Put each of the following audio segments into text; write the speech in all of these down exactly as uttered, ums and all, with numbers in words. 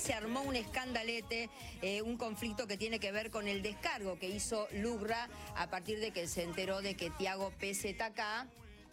se armó un escandalete, eh, un conflicto que tiene que ver con el descargo que hizo Lugra a partir de que se enteró de que Tiago P Z K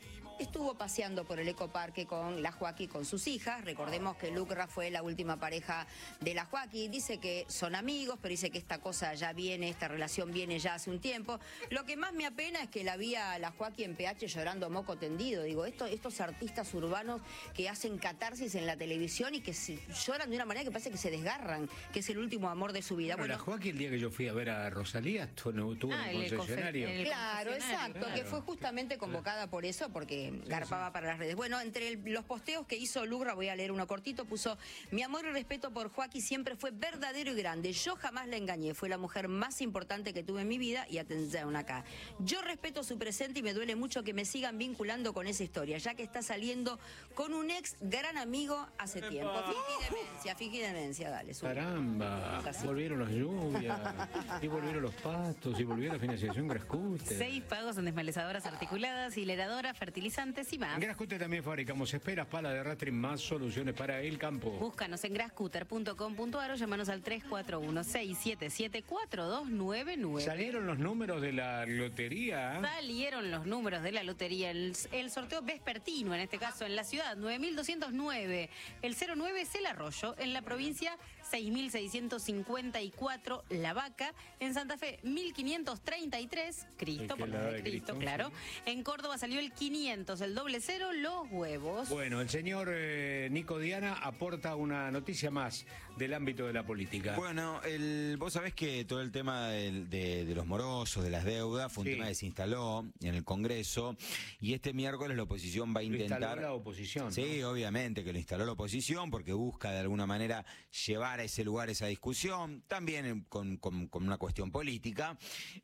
estuvo paseando por el ecoparque con la Joaquí, con sus hijas. Recordemos que Lugra fue la última pareja de la Joaquí. Dice que son amigos, pero dice que esta cosa ya viene, esta relación viene ya hace un tiempo. Lo que más me apena es que la vi a la Joaquí en P H llorando a moco tendido. Digo, esto, estos artistas urbanos que hacen catarsis en la televisión y que se, lloran de una manera que parece que se desgarran, que es el último amor de su vida. Bueno, bueno, la Joaquí, el día que yo fui a ver a Rosalía, estuvo, estuvo ah, en el concesionario. El claro, exacto, claro. que fue justamente convocada por eso, porque garpaba para las redes. Bueno, entre el, los posteos que hizo Lugra, voy a leer uno cortito, puso: mi amor y respeto por Joaquí siempre fue verdadero y grande. Yo jamás la engañé. Fue la mujer más importante que tuve en mi vida. Y atención acá. Yo respeto su presente y me duele mucho que me sigan vinculando con esa historia, ya que está saliendo con un ex gran amigo hace ¡Epa! tiempo. Fingi demencia, fingi demencia, dale. Sube. Caramba, Así. volvieron las lluvias, y volvieron los pastos, y volvió la financiación Grascute. Seis pagos en desmalezadoras articuladas, hileradoras, fertilizantes y más. En Grascute también fabricamos esperas, pala de arrastre y más soluciones para el campo. Búscanos en grascuter punto com punto ar o llamanos al tres cuatro uno, seis siete siete, cuatro dos nueve nueve. Salieron los números de la lotería. Salieron los números de la lotería. El, el sorteo vespertino, en este caso en la ciudad, nueve mil doscientos nueve. El cero nueve es el Arroyo. En la provincia, seis mil seiscientos cincuenta y cuatro. La Vaca. En Santa Fe, mil quinientos treinta y tres. Cristo, por la de Cristo, Cristo, claro. Sí. En Córdoba salió el quinientos, el doble cero, los huevos. Bueno, el señor eh, Nico Diana aporta una noticia más del ámbito de la política. Bueno, el, vos sabés que todo el tema de, de, de los morosos, de las deudas, fue un sí. tema que se instaló en el Congreso, y este miércoles la oposición va a intentar... Lo instaló la oposición. Sí, ¿no? Obviamente que lo instaló la oposición, porque busca de alguna manera llevar a ese lugar esa discusión, también con, con, con una cuestión política.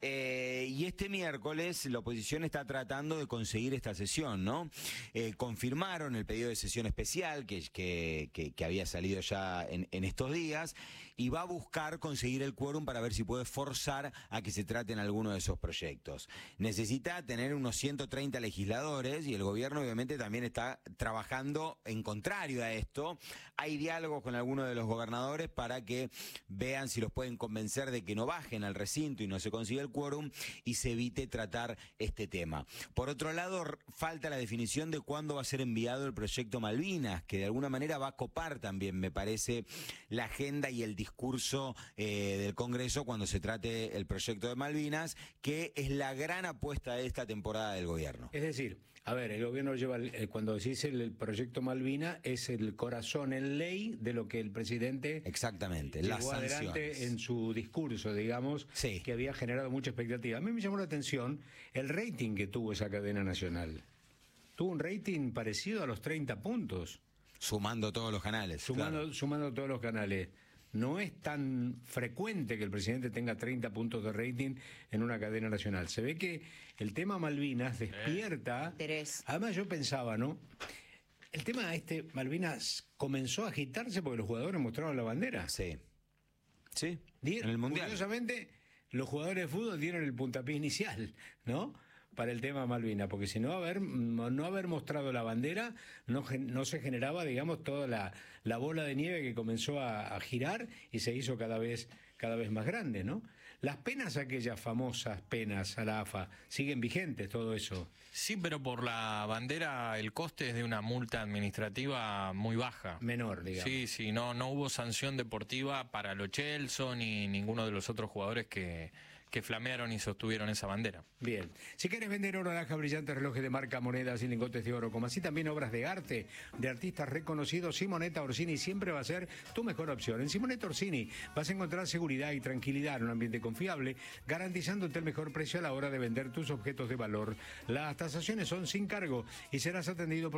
Eh, y este miércoles la oposición está tratando de conseguir esta sesión, ¿no? Eh, confirmaron el pedido de sesión especial que, que, que, que había salido ya en, en estos días, y va a buscar conseguir el quórum para ver si puede forzar a que se traten alguno de esos proyectos. Necesita tener unos ciento treinta legisladores, y el gobierno obviamente también está trabajando en contrario a esto. Hay diálogos con algunos de los gobernadores para que vean si los pueden convencer de que no bajen al recinto y no se consiga el quórum y se evite tratar este tema. Por otro lado, falta la definición de cuándo va a ser enviado el proyecto Malvinas, que de alguna manera va a copar también, me parece, la agenda y el discurso eh, del Congreso cuando se trate el proyecto de Malvinas, que es la gran apuesta de esta temporada del gobierno. Es decir, a ver, el gobierno lleva, eh, cuando se dice el, el proyecto Malvinas, es el corazón en ley de lo que el presidente exactamente llevó las adelante sanciones en su discurso, digamos, sí. que había generado mucha expectativa. A mí me llamó la atención el rating que tuvo esa cadena nacional. Tuvo un rating parecido a los treinta puntos. Sumando todos los canales. Sumando, claro. sumando todos los canales. No es tan frecuente que el presidente tenga treinta puntos de rating en una cadena nacional. Se ve que el tema Malvinas despierta... Interés. Además yo pensaba, ¿no? El tema este, Malvinas, comenzó a agitarse porque los jugadores mostraron la bandera. Sí. Sí, Dieron, en el Mundial. Curiosamente, los jugadores de fútbol dieron el puntapié inicial, ¿no?, para el tema Malvinas, porque si no haber, no haber mostrado la bandera, no, no se generaba, digamos, toda la, la bola de nieve que comenzó a, a girar y se hizo cada vez, cada vez más grande, ¿no? Las penas, aquellas famosas penas a la A F A, siguen vigentes, todo eso. Sí, pero por la bandera el coste es de una multa administrativa muy baja. Menor, digamos. Sí, sí, no, no hubo sanción deportiva para Lo Celso ni ninguno de los otros jugadores que, que flamearon y sostuvieron esa bandera. Bien. Si quieres vender oro, naranja, brillantes, relojes de marca, monedas y lingotes de oro, como así también obras de arte de artistas reconocidos, Simonetta Orsini siempre va a ser tu mejor opción. En Simonetta Orsini vas a encontrar seguridad y tranquilidad en un ambiente confiable, garantizándote el mejor precio a la hora de vender tus objetos de valor. Las tasaciones son sin cargo y serás atendido por